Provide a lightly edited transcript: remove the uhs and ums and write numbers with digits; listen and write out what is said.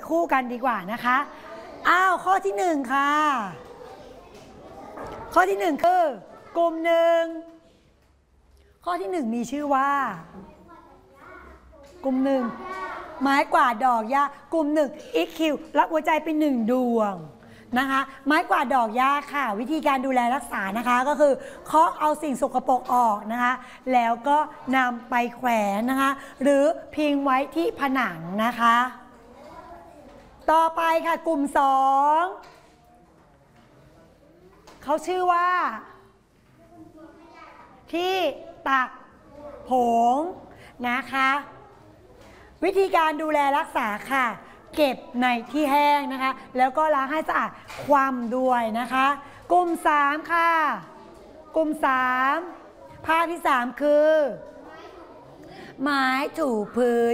คู่กันดีกว่านะคะข้อที่1ค่ะข้อที่1คือกลุ่ม1ข้อที่1มีชื่อว่ากลุ่ม1ไม้กวาดดอกหญ้ากลุ่ม1 EQ รับหัวใจเป็น1ดวงนะคะไม้กวาดดอกหญ้าค่ะวิธีการดูแลรักษานะคะก็คือเคาะเอาสิ่งสกปรกออกนะคะแล้วก็นำไปแขวนนะคะหรือพิงไว้ที่ผนังนะคะต่อไปค่ะกลุ่ม2เขาชื่อว่าที่ตักผงนะคะวิธีการดูแลรักษาค่ะเก็บในที่แห้งนะคะแล้วก็ล้างให้สะอาดคว่ำด้วยนะคะกลุ่ม3ค่ะกลุ่ม3ภาพที่3คือไม้ถูพื้น